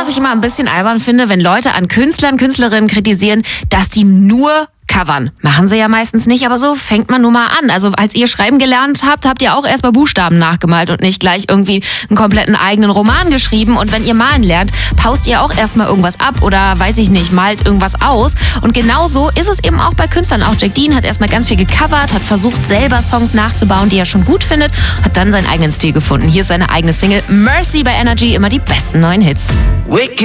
was ich immer ein bisschen albern finde, wenn Leute an Künstlern, Künstlerinnen kritisieren, dass die nur covern. Machen sie ja meistens nicht, aber so fängt man nun mal an. Also als ihr schreiben gelernt habt, habt ihr auch erst mal Buchstaben nachgemalt und nicht gleich irgendwie einen kompletten eigenen Roman geschrieben. Und wenn ihr malen lernt, paust ihr auch erst mal irgendwas ab oder, weiß ich nicht, malt irgendwas aus. Und genau so ist es eben auch bei Künstlern. Auch Jack Dean hat erst mal ganz viel gecovert, hat versucht, selber Songs nachzubauen, die er schon gut findet, hat dann seinen eigenen Stil gefunden. Hier ist seine eigene Single Mercy bei Energy, immer die besten neuen Hits.